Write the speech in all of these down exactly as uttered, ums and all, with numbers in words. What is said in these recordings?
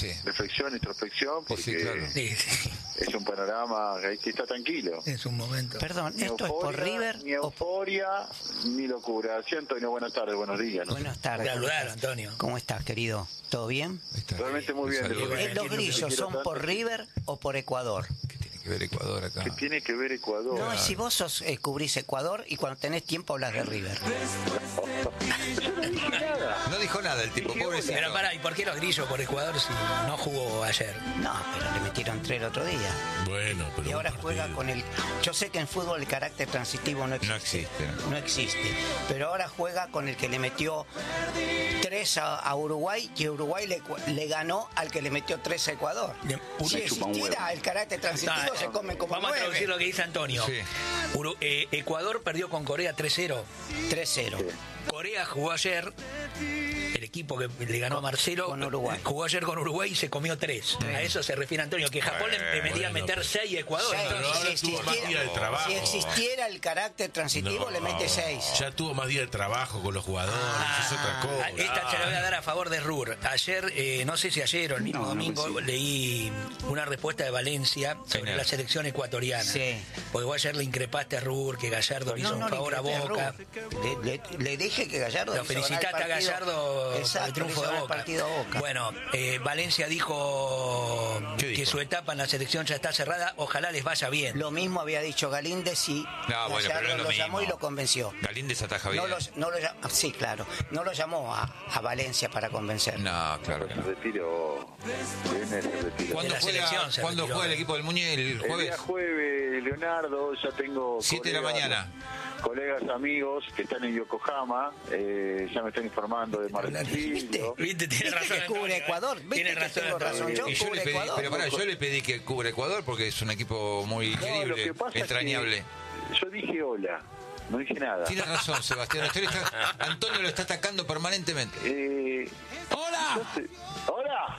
sí. reflexión, introspección, porque sí, claro. Sí, sí. es un panorama que está tranquilo. Es un momento. Perdón, Ni ¿esto es por euforia, River Ni o euforia, ni locura. Sí, Antonio, buenas tardes, buenos días. ¿no? Buenas tardes. Te saludar, Antonio. ¿Cómo estás, querido? ¿Todo bien? Ahí está. Realmente muy bien. Saludos. de ¿Eh, ¿Los verdad. grillos son por River o por Ecuador? ¿Qué tiene que ver Ecuador acá? ¿Qué tiene que ver Ecuador? No, si vos sos, eh, cubrís Ecuador y cuando tenés tiempo hablas de River. Yo no dije nada. No dijo nada el tipo, pobrecito. Pero pará, ¿y por qué los grillos por Ecuador si no jugó ayer? No, pero le metieron tres el otro día. Bueno, pero Y ahora un juega partido. con el... Yo sé que en fútbol el carácter transitivo no existe. No existe. No existe. Pero ahora juega con el que le metió tres a, a Uruguay, que Uruguay le, le ganó al que le metió tres a Ecuador. De- Si Me chupa un existiera huevo. el carácter transitivo, No, se comen como Vamos a nueve. traducir lo que dice Antonio. Sí. Uru- eh, Ecuador perdió con Corea tres cero. tres cero. Corea jugó ayer, el equipo que le ganó a Marcelo, con Uruguay. jugó ayer con Uruguay y se comió tres. A eso se refiere Antonio, que Japón le- le metía a bueno, meter pero- seis a Ecuador. Seis. Pero Entonces, ahora Si tuvo más día de trabajo. Si existiera el carácter transitivo, No, le mete seis. Ya tuvo más día de trabajo con los jugadores, es otra Ah, cosa. esta se la voy a dar a favor de Rur. Ayer, eh, no sé si ayer o el mismo No, no domingo, coincido. leí una respuesta de Valencia sobre Genial. la selección ecuatoriana. Sí. Porque vos ayer le increpaste a Rur, que Gallardo le hizo No, no, un favor le a increpé Boca. Rubén. Le, le- le dije que Gallardo Lo hizo ganar el felicitaste a partido. Gallardo por Exacto, el triunfo hizo de ganar el Boca. partido a Boca. Bueno, eh, Valencia dijo ¿Qué que dijo? su etapa en la selección ya está cerrada. Ojalá les vaya bien. Lo mismo había dicho Galíndez y No, bueno, Gallardo pero es lo lo llamó mismo. y lo convenció. Galíndez ataja bien. No lo, no lo llam- sí, claro. No lo llamó a, a Valencia para convencer. No, claro que Se no. retiró. Viene, se retiró. ¿Cuándo la juega, selección se ¿cuándo retiró. juega el equipo del Muñe? ¿El El jueves? día jueves, Leonardo, ya tengo... Siete de la colegas- mañana. Colegas, amigos que están en Yokohama, eh, ya me están informando de ¿Viste? Martillo. ¿Viste? Tiene ¿Viste razón. que cubre Antonio, ¿eh? Ecuador? ¿Viste Tiene que razón, tengo Antonio. razón yo? Y yo le Cubre pedí, Ecuador. pero pará, yo le pedí que cubra Ecuador porque es un equipo muy No, lo querible, que pasa entrañable. es que yo dije hola, no dije nada. Tienes razón, Sebastián. Usted está- Antonio lo está atacando permanentemente. Eh, ¡Hola! yo sé- ¡Hola!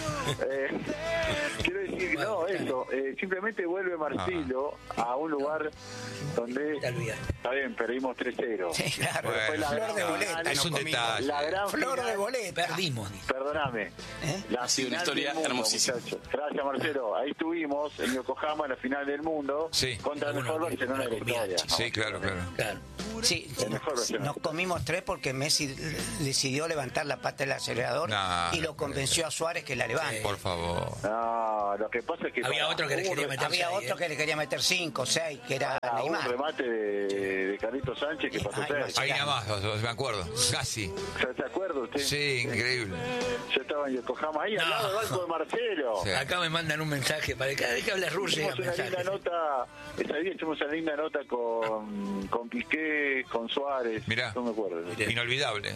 Eh, quiero decir que no, eso. eh, simplemente vuelve Marcelo a un lugar donde... Te olvidaste. Está bien, perdimos tres cero. Sí, claro. Bueno, Fue la Flor de gran boleta. final. Es un nos comimos. detalle. La gran Flor final- de boleta. Perdimos. dice. Perdóname. ¿Eh? La Ha sido una final historia del mundo, hermosísima. muchachos. Gracias, Marcelo. Ahí estuvimos en Yokohama en la final del mundo Sí. contra el Bueno, mejor Barcelona de la bien, historia. Sí, claro, claro. Claro. Sí, El mejor nos, versión. nos comimos tres porque Messi decidió levantar la pata del acelerador No, y lo no convenció a Suárez que la levante. Por favor. No, lo que pasa es que... Había para- otro que le hubo un quería re- meter Había seis, otro ¿eh? que le quería meter cinco, seis, que era Ah, hubo un Neymar. remate de, de Carlitos Sánchez que Y- pasó ay, seis. no Ahí nada más, o- o- me acuerdo. Casi. ¿Se se acuerda usted? Sí, increíble. Yo estaba en Yokohama, ahí al No. lado del banco de Marcelo. Sí. Acá me mandan un mensaje para que cada vez que habla Rur llega Hicimos una mensaje. linda nota, esa día hicimos una linda nota con, con Piqué, con Suárez, Mirá. no me acuerdo. Inolvidable.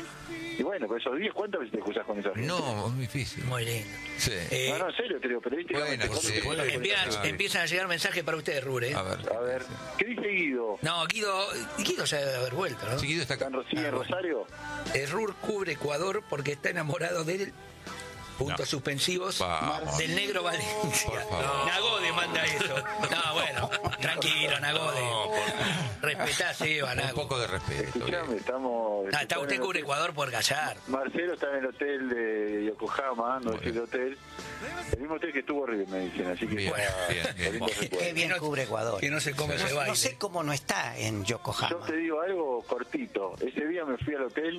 Y bueno, con esos días, ¿cuántas veces te cruzás con esa gente? No, es muy difícil. Muy lindo. Sí. Eh, No, no, en serio, te digo, periodísticamente. Bueno, ¿cuántas sí. te cruzás con esa empiezan, gente? empiezan a llegar mensajes para ustedes, Rur, ¿eh? A ver. A ver, ¿qué dice Guido? No, Guido, Guido ya debe haber vuelto, ¿no? Chiquito está ¿Está en acá. Ro- sigue en Rosario? Eh, Rur cubre Ecuador porque está enamorado de él. Puntos No. suspensivos Vamos. del negro Valencia. Por favor. Nagode manda eso. No, bueno, tranquilo, Nagode. Respetá, Seba, Un Nago. poco de respeto. Escuchame, estamos... Ah, está, en usted el cubre hotel- Ecuador por Gallar. Marcelo está en el hotel de Yokohama, no Muy es el bien. hotel. El mismo hotel que estuvo River, me dicen, así que... Bien, está- bien, bien. lindo recuerdo. Qué bien Que no- cubre Ecuador. Que no se come ese No, baile. no sé cómo no está en Yo Yokohama. te digo algo cortito. Ese día me fui al hotel,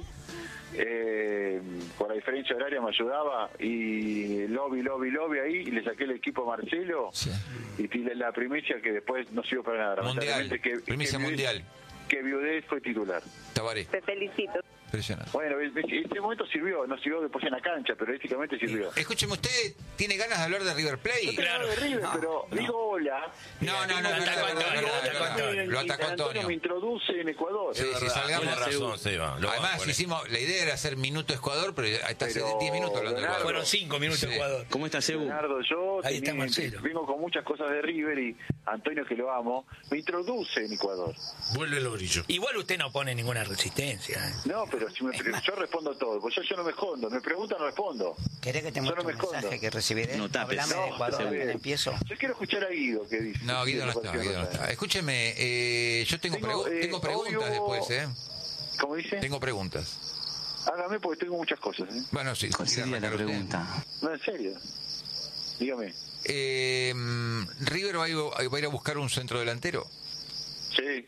eh, por la diferencia horaria me ayudaba, y lobby, lobby, lobby ahí, y le saqué el equipo a Marcelo, Sí. y tiré la primicia que después no sirvió para nada. Mundial. Lamentablemente que- Primicia que Viudez- mundial. Que Viudez fue titular. Tabaré. Te felicito. Impresionante. Bueno, en ese momento sirvió, no sirvió después en la cancha, pero éticamente sirvió. Escúcheme, ¿usted tiene ganas de hablar de River Plate? Yo te hablo de River, No, pero no. digo hola. No, no, no, no, Lo no, atacó no, Antonio, no, lo no, atacó no, Antonio. lo atacó San Antonio Antonio. me introduce en Ecuador. Sí, sí, salgamos. Tiene razón, Seba. Lo vamos a Además, poner. hicimos, la idea era hacer minuto Ecuador, pero está hace Pero, diez minutos hablando de Leonardo, Ecuador. Fueron cinco minutos Sí. Ecuador. ¿Cómo estás, Ebu? Leonardo, yo Ahí está tenía- Marcelo. vengo con muchas cosas de River y Antonio, que lo amo, me introduce en Ecuador. Vuelve los grillos. Igual usted no pone ninguna resistencia. ¿eh? No, pero si me, yo respondo todo, pues yo, yo no me escondo, me preguntan, respondo. ¿Querés que te Yo muestre no me un mensaje escondo. que recibiré? No tapes. Hablame de No, Ecuador, está bien. empiezo. Yo quiero escuchar a Guido, que dice. No, Guido no Sí, está, me Guido no pareció está. Escúcheme, eh, yo tengo, Tengo, pregu- eh, tengo preguntas hoy hubo- después, ¿eh? ¿Cómo dice? Tengo preguntas. Hágame porque tengo muchas cosas. ¿eh? Bueno, sí. ¿Cuál sería la pregunta? No, en serio. Dígame. Eh, ¿River va a, ir, va a ir a buscar un centro delantero? Sí.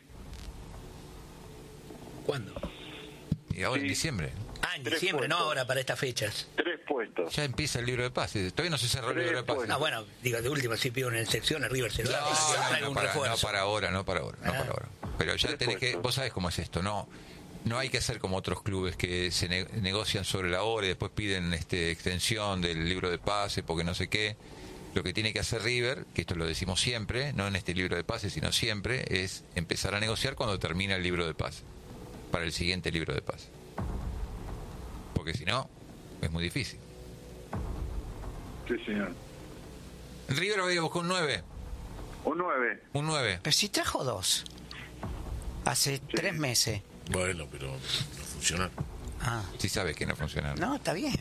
¿Cuándo? Y ahora Sí. en diciembre. Ah, en Tres diciembre, no puestos. ahora, para estas fechas. Tres puestos. Ya empieza el libro de pases. Todavía no se cerró el Tres libro de pases. puestos. Ah, bueno, digo, de última, si pido una sección a River se lo da, No, que no, traiga no, un para, no refuerzo. para ahora, no para ahora, no Ah. para ahora. Pero ya Tres tenés que, puestos. vos sabés cómo es esto, no, no hay que hacer como otros clubes que se ne- negocian sobre la hora y después piden este extensión del libro de pases porque no sé qué. Lo que tiene que hacer River, que esto lo decimos siempre, no en este libro de pases, sino siempre, es empezar a negociar cuando termina el libro de pases, para el siguiente libro de pases. Porque si no, es muy difícil. Sí, señor. River va a ir a buscar un nueve. Un nueve. Un nueve. Pero si trajo dos. Hace tres meses. Bueno, pero no funciona. Ah, Si sabes que no funciona. no, está bien.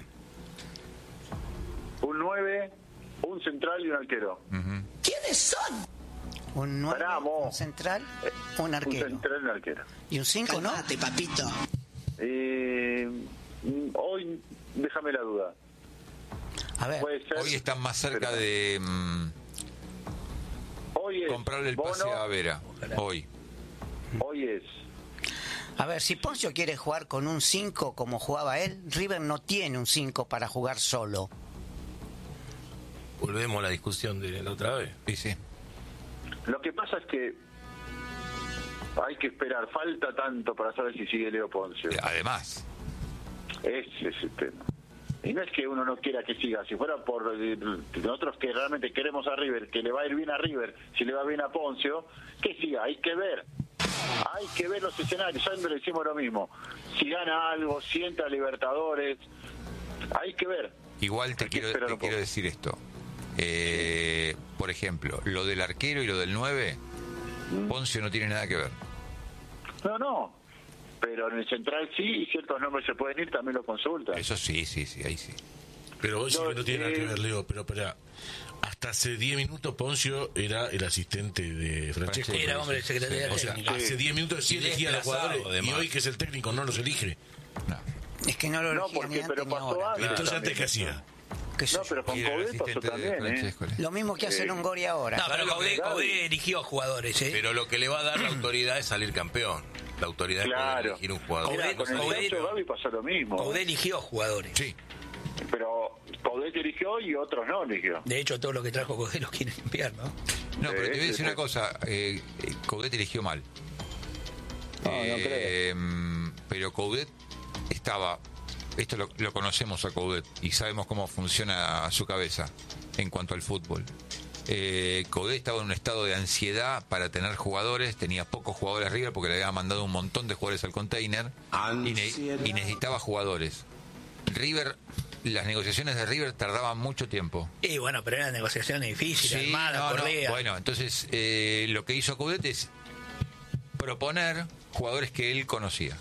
Un nueve, un central y un arquero. Ujú. Un nueve, Paramos. un central, un Un arquero. central y un arquero. Y un cinco, ¿no? papito. Eh, hoy, déjame la duda. A ver, Puede ser. Hoy están más cerca pero- de mm, Hoy es comprarle el pase Bono, a Vera. Hoy. Hoy es. a ver, si Poncio quiere jugar con un cinco como jugaba él, River no tiene un cinco para jugar solo. Volvemos a la discusión de la otra vez. Sí, sí. Lo que pasa es que hay que esperar. Falta tanto para saber si sigue Leo Poncio. Además, Ese es el tema. Y no es que uno no quiera que siga. Si fuera por eh, nosotros que realmente queremos a River, que le va a ir bien a River, si le va bien a Poncio, que siga. Hay que ver. Hay que ver los escenarios. Siempre le decimos lo mismo. Si gana algo, si entra a Libertadores, hay que ver. igual te Hay que quiero, esperar te un quiero poco. decir esto. Eh, por ejemplo, lo del arquero y lo del nueve, Poncio no tiene nada que ver. No, no. Pero en el central sí, y ciertos nombres se pueden ir, también lo consultan. Eso sí, sí, sí, ahí sí. Pero vos decís No, que no tiene nada que eh, ver, Leo. Pero espera, hasta hace diez minutos Poncio era el asistente de Francesco. Era hombre de secretaría O sea, técnica. hace diez minutos sí Y elegía a los desplazado, jugadores. Y además. hoy que es el técnico no los elige. No. Es que no lo No, elegía porque- ni antes pero ni pasó ahora. antes. Entonces, ¿antes también. qué hacía? ¿Qué sé No, yo? pero con Y era el Coudet pasó asistente de también, ¿eh? Francesco. Lo mismo que hace Eh, Longoria ahora. No, pero Claro, Caudé, claro. Caudé eligió jugadores, ¿eh? Pero lo que le va a dar la autoridad es salir campeón. La autoridad de poder Claro. elegir un jugador. Mirá, con el Coudet- caso de Gaby pasó lo mismo. Caudé eligió jugadores. Sí. Pero Coudet eligió y otros no eligió. De hecho, todo lo que trajo Caudé lo quieren limpiar, ¿no? No, pero te voy a Sí, decir sí, una sí. cosa. Eh, eh, Coudet eligió mal. No, no Eh, pero Coudet estaba... Esto lo, lo conocemos a Coudet y sabemos cómo funciona su cabeza en cuanto al fútbol. Eh, Coudet estaba en un estado de ansiedad para tener jugadores, tenía pocos jugadores arriba porque le había mandado un montón de jugadores al container y, ne- y necesitaba jugadores. River, las negociaciones de River tardaban mucho tiempo. Y bueno, pero eran negociaciones difíciles, Sí, armadas, no, no. correas. Bueno, entonces eh, lo que hizo Coudet es proponer jugadores que él conocía.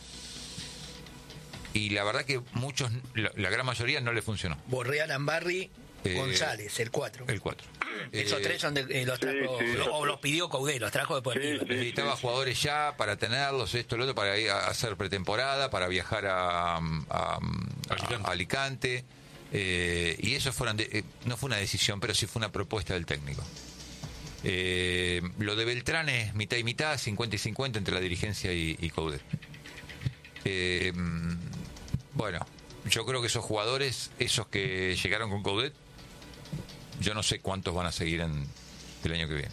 Y la verdad que muchos, la, la gran mayoría no le funcionó. Borrea, Lambarri, Eh, González, el cuatro. El cuatro. Esos Eh, tres son de, eh, los sí, trajo, sí, lo- esos o tres. los pidió Caudé, los trajo después de Sí, River. sí. necesitaba jugadores ya para tenerlos, esto, lo otro, para ir a hacer pretemporada, para viajar a, a- a Alicante. Alicante. Eh, y eso fueron de- eh, no fue una decisión, pero sí fue una propuesta del técnico. Eh, lo de Beltrán es mitad y mitad, cincuenta y cincuenta entre la dirigencia y, y Coudet. Eh, bueno, yo creo que esos jugadores, esos que llegaron con Coudet, yo no sé cuántos van a seguir en el año que viene.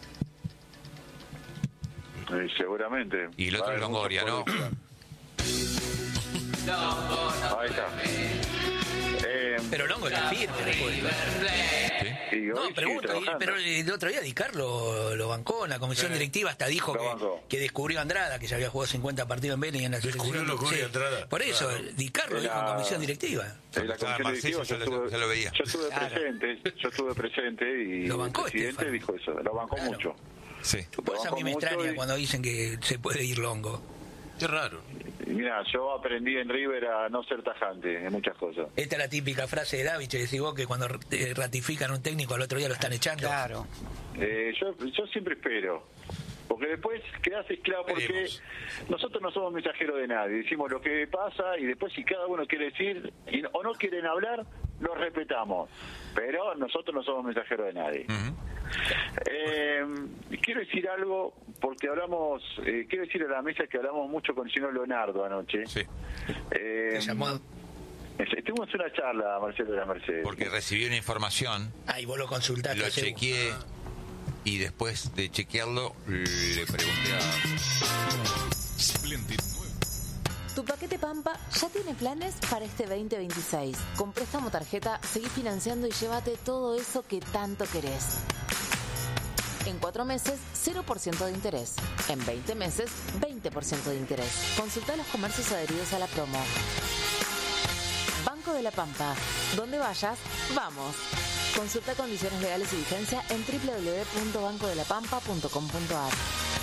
Eh, seguramente. Y el Va otro a es haber Longoria, muchos ¿no? jugadores. Ahí está. Eh, Pero Longo está firme después. ¿Sí? y hoy No, sigue pregunto, y- trabajando. pero el otro día Di Carlo lo bancó en la comisión directiva, hasta dijo Lo que, bancó. que descubrió a Andrada, que ya había jugado cincuenta partidos en Vélez y en la Descubrió selección. Longoria Sí. Andrada. Por eso, Claro. Di Carlo dijo en Era- comisión directiva. En la Cuando estaba comisión Marcelo, directiva ya yo lo- estuve, ya lo veía. yo estuve Claro. presente, yo estuve presente y Lo bancó el presidente Estefano. dijo eso, lo bancó Claro. mucho. Sí. Por eso a mí me Lo bancó extraña mucho y- cuando dicen que se puede ir Longo. Qué raro. Y mira, yo aprendí en River a no ser tajante en muchas cosas. Esta es la típica frase de Davich, que decís vos que cuando eh, ratifican a un técnico al otro día lo están echando. Claro. Eh, yo, yo siempre espero. Porque después quedás esclavo porque Veremos. nosotros no somos mensajeros de nadie, decimos lo que pasa y después si cada uno quiere decir y, o no quieren hablar, los respetamos, pero nosotros no somos mensajeros de nadie. Ujú. Eh, quiero decir algo, porque hablamos, eh, quiero decir a la mesa que hablamos mucho con el señor Leonardo anoche. Sí, Eh, ¿Te llamó? Tuvimos una charla, Marcelo de la Mercedes. porque recibí una información, Ah, y vos lo consultaste. lo seguro. chequeé y después de chequearlo le pregunté a... Splendid nuevo. Tu paquete Pampa ya tiene planes para este veinte veintiséis. Con préstamo tarjeta, seguí financiando y llévate todo eso que tanto querés. En cuatro meses, cero por ciento de interés. En veinte meses, veinte por ciento de interés. Consulta los comercios adheridos a la promo. Banco de la Pampa. Donde vayas, vamos. Consulta condiciones legales y vigencia en doble u doble u doble u punto banco de la pampa punto com punto a r.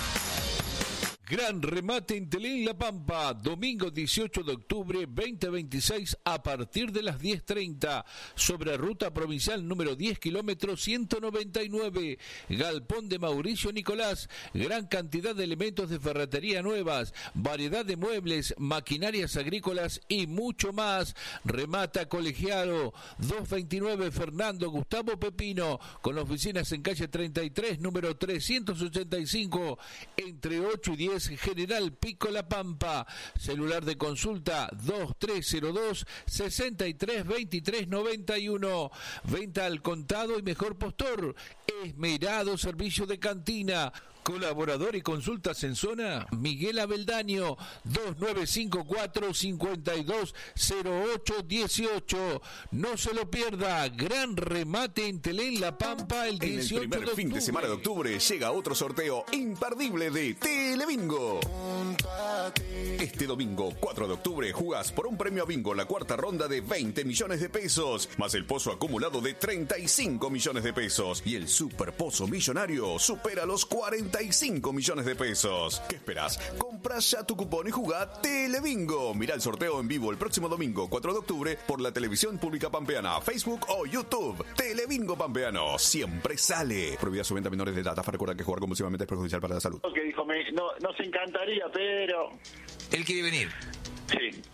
Gran remate en Telén La Pampa, domingo dieciocho de octubre veinte veintiséis a partir de las diez treinta, sobre ruta provincial número diez, kilómetro ciento noventa y nueve, Galpón de Mauricio Nicolás, gran cantidad de elementos de ferretería nuevas, variedad de muebles, maquinarias agrícolas y mucho más. Remata Colegiado, doscientos veintinueve Fernando Gustavo Pepino, con oficinas en calle treinta y tres, número trescientos ochenta y cinco, entre ocho y diez, General Pico La Pampa. Celular de consulta dos tres cero dos, sesenta y tres veintitrés noventa y uno. Venta al contado y mejor postor. Esmerado servicio de cantina. Colaborador y consultas en zona, Miguel Abeldaño, dos nueve cinco cuatro, cinco dos cero ocho uno ocho. No se lo pierda, gran remate en Telén La Pampa el En el dieciocho primer de octubre. fin de semana de octubre llega otro sorteo imperdible de Telebingo. Este domingo, cuatro de octubre, jugás por un premio a bingo la cuarta ronda de veinte millones de pesos, más el pozo acumulado de treinta y cinco millones de pesos. Y el super pozo millonario supera los cuarenta y cinco millones de pesos. ¿Qué esperás? Compra ya tu cupón y jugá Telebingo. Mirá el sorteo en vivo el próximo domingo, cuatro de octubre, por la televisión pública pampeana, Facebook o YouTube. Telebingo Pampeano, siempre sale. Prohibida su venta a menores de edad. Recuerda que jugar compulsivamente es perjudicial para la salud. Que dijo, me, no, nos encantaría, pero... Él quiere venir, Sí.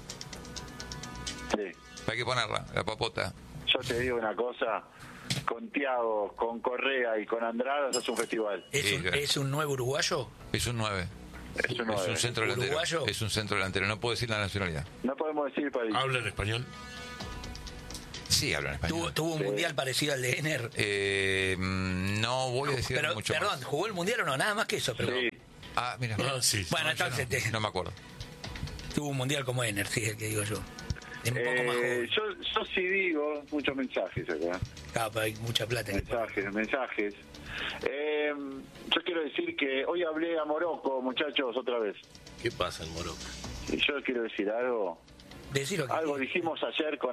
Sí. hay que ponerla, la papota. Yo te digo una cosa, con Tiago, con Correa y con Andrada es un festival. ¿Es, Sí, un, claro. ¿Es un nuevo uruguayo? Es un nueve. Es un Es nueve. un centro delantero. ¿Uruguayo? Es un centro delantero, no puedo decir la nacionalidad. No podemos decir país. ¿Habla en español? Sí, habla en ¿Tuvo, español. tuvo un mundial parecido al de Ener? Eh, mm, no voy a decir Pero, mucho perdón, más. ¿jugó el mundial o no? Nada más que eso. Pero Sí. Ah, mira. Ah, sí. Bueno, No, yo entonces no, te- no me acuerdo. tuvo un mundial como Ener, sí, el que digo yo. Es un poco más Eh, joven. yo, yo sí digo muchos mensajes acá. Claro, pero hay mucha plata en el país. Mensajes, mensajes. Eh, yo quiero decir que hoy hablé a Morocco, muchachos, otra vez. ¿Qué pasa en Morocco? Y yo quiero decir algo. Decir lo que Algo quieras. dijimos ayer con